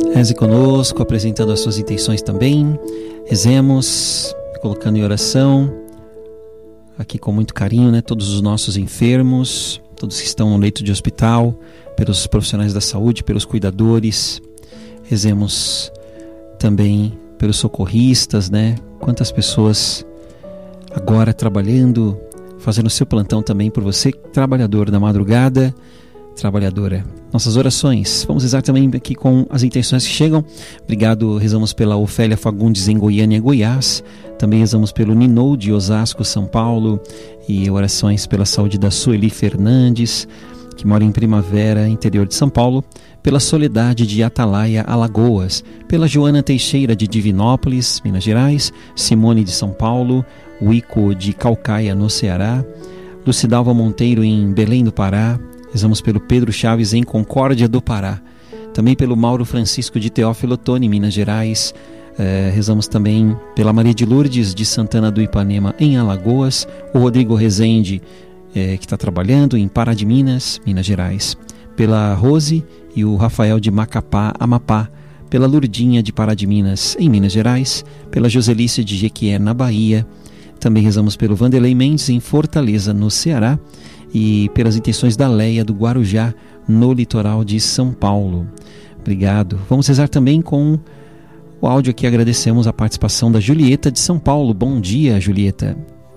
Reze conosco, apresentando as suas intenções também. Rezemos, colocando em oração, aqui com muito carinho, né? Todos os nossos enfermos, todos que estão no leito de hospital, pelos profissionais da saúde, pelos cuidadores. Rezemos também pelos socorristas, né? Quantas pessoas agora trabalhando, fazendo o seu plantão também por você, trabalhador da madrugada, trabalhadora. Nossas orações, vamos rezar também aqui com as intenções que chegam. Obrigado, rezamos pela Ofélia Fagundes em Goiânia, Goiás. Também rezamos pelo Ninou de Osasco, São Paulo. E orações pela saúde da Sueli Fernandes, que mora em Primavera, interior de São Paulo. Pela Soledade de Atalaia, Alagoas. Pela Joana Teixeira de Divinópolis, Minas Gerais. Simone de São Paulo. Wico de Caucaia, no Ceará. Lucidalva Monteiro em Belém do Pará. Rezamos pelo Pedro Chaves em Concórdia do Pará. Também pelo Mauro Francisco de Teófilo Otoni, Minas Gerais. Rezamos também pela Maria de Lourdes de Santana do Ipanema, em Alagoas. O Rodrigo Rezende, que está trabalhando em Pará de Minas, Minas Gerais. Pela Rose e o Rafael de Macapá, Amapá. Pela Lurdinha de Pará de Minas, em Minas Gerais. Pela Joselice de Jequié, na Bahia. Também rezamos pelo Vanderlei Mendes em Fortaleza, no Ceará. E pelas intenções da Leia do Guarujá, no litoral de São Paulo. Obrigado. Vamos rezar também com o áudio aqui. Agradecemos a participação da Julieta de São Paulo. Bom dia, Julieta.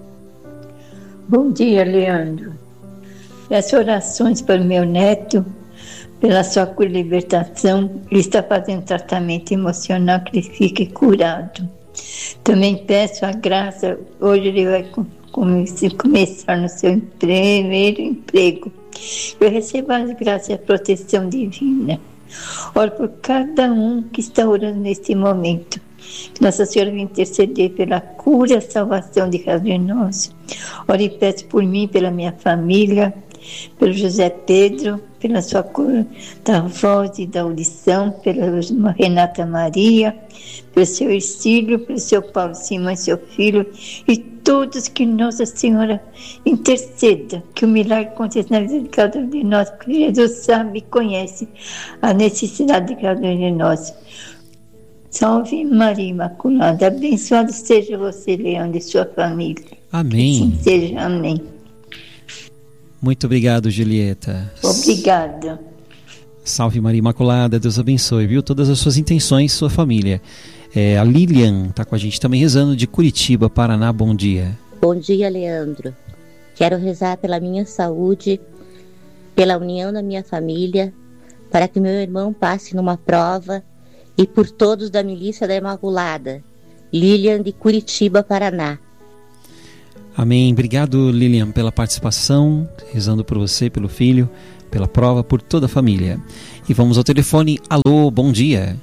Bom dia, Leandro. Peço orações para o meu neto, pela sua libertação. Ele está fazendo tratamento emocional, que ele fique curado. Também peço a graça, hoje ele vai começar no seu primeiro emprego. Eu recebo as graças e a proteção divina. Oro por cada um que está orando neste momento. Nossa Senhora vem interceder pela cura e a salvação de cada um de nós. Oro e peço por mim, pela minha família, pelo José Pedro, pela sua cura da voz e da audição, pela Renata Maria, pelo seu Ercílio, pelo seu Paulo Simão, seu filho, e todos que Nossa Senhora interceda, que o milagre aconteça na vida de cada um de nós, porque Jesus sabe e conhece a necessidade de cada um de nós. Salve Maria Imaculada, abençoado seja você, Leandro, e sua família. Amém. Que assim seja, amém. Muito obrigado, Julieta. Obrigada. Salve Maria Imaculada, Deus abençoe, viu? Todas as suas intenções, sua família. A Lilian está com a gente também rezando de Curitiba, Paraná. Bom dia. Bom dia, Leandro. Quero rezar pela minha saúde, pela união da minha família, para que meu irmão passe numa prova, e por todos da Milícia da Imaculada. Lilian de Curitiba, Paraná. Amém. Obrigado, Lilian, pela participação, rezando por você, pelo filho, pela prova, por toda a família. E vamos ao telefone. Alô, bom dia.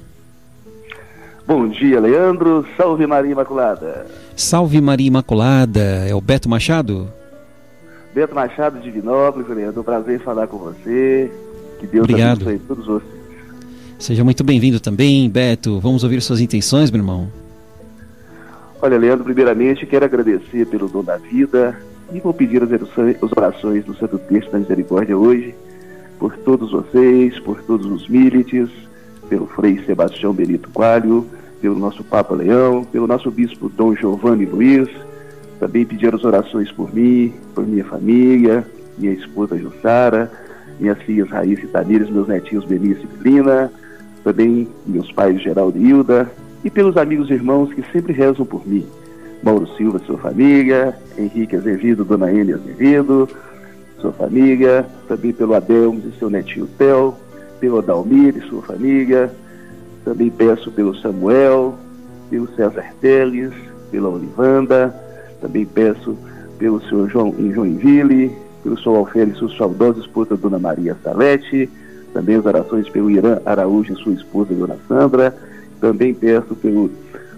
Bom dia, Leandro. Salve Maria Imaculada. Salve Maria Imaculada. É o Beto Machado? Beto Machado de Divinópolis, Leandro. Um prazer falar com você. Que Deus abençoe todos vocês. Seja muito bem-vindo também, Beto. Vamos ouvir suas intenções, meu irmão. Olha, Leandro, primeiramente quero agradecer pelo dom da vida e vou pedir as orações do Santo Terço da Misericórdia hoje, por todos vocês, por todos os milites, pelo Frei Sebastião Benito Coelho, pelo nosso Papa Leão, pelo nosso Bispo Dom Giovanni Luiz. Também pedir as orações por mim, por minha família, minha esposa Jussara, minhas filhas Raíssa e Tamires, meus netinhos Benício e Belina, também meus pais Geraldo e Hilda, e pelos amigos e irmãos que sempre rezam por mim. Mauro Silva, sua família, Henrique Azevedo, Dona Ene Azevedo, sua família, também pelo Adelmo e seu netinho Theo, pelo Adalmir e sua família, também peço pelo Samuel, pelo César Teles, pela Olivanda, também peço pelo senhor João em Joinville, pelo senhor Alférez e sua saudosa esposa Dona Maria Salete, também as orações pelo Irã Araújo e sua esposa Dona Sandra. Também peço pelo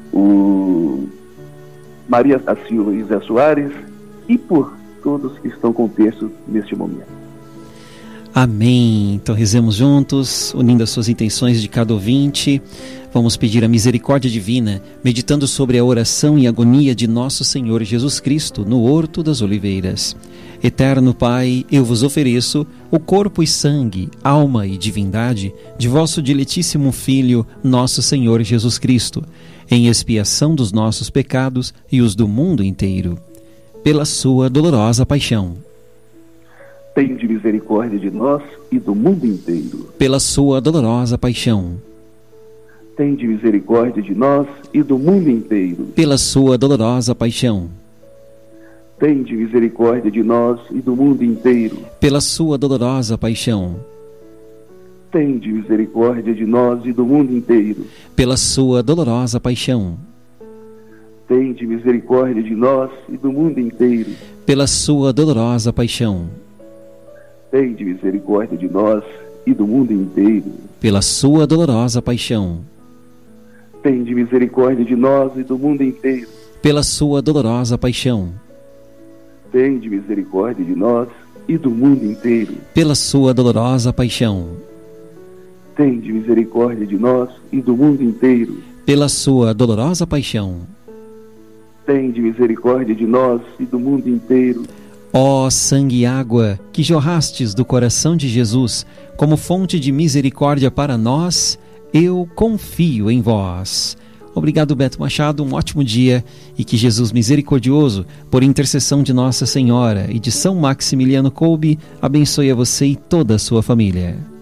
Maria da Silva e José Soares e por todos que estão com o texto neste momento. Amém. Então rezemos juntos, unindo as suas intenções de cada ouvinte. Vamos pedir a misericórdia divina, meditando sobre a oração e agonia de nosso Senhor Jesus Cristo no Horto das Oliveiras. Eterno Pai, eu vos ofereço o corpo e sangue, alma e divindade de vosso diletíssimo Filho, nosso Senhor Jesus Cristo, em expiação dos nossos pecados e os do mundo inteiro. Pela sua dolorosa paixão. Tende misericórdia de nós e do mundo inteiro. Pela sua dolorosa paixão. Tende misericórdia de nós e do mundo inteiro. Pela sua dolorosa paixão. Tende misericórdia de nós e do mundo inteiro. Pela sua dolorosa paixão. Tende misericórdia de nós e do mundo inteiro. Pela sua dolorosa paixão. Tende misericórdia de nós e do mundo inteiro. Pela sua dolorosa paixão. Tende misericórdia de nós e do mundo inteiro. Pela sua dolorosa paixão. Tende misericórdia de nós e do mundo inteiro. Pela sua dolorosa paixão. Tende misericórdia de nós e do mundo inteiro. Pela sua dolorosa paixão. Tende misericórdia de nós e do mundo inteiro. Pela sua dolorosa paixão. Tende misericórdia de nós e do mundo inteiro. Ó sangue e água que jorrastes do coração de Jesus como fonte de misericórdia para nós, eu confio em vós. Obrigado, Beto Machado, um ótimo dia e que Jesus misericordioso, por intercessão de Nossa Senhora e de São Maximiliano Kolbe, abençoe a você e toda a sua família.